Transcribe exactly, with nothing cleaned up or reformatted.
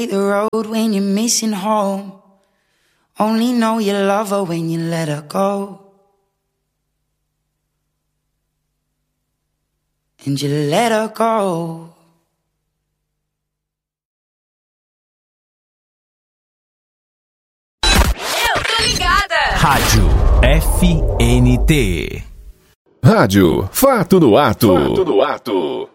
The road when you're missing home. Only know you love her when you let her go. And you let her go. Eu tô ligada. Rádio F N T. Rádio Fato no Ato. Fato no Ato.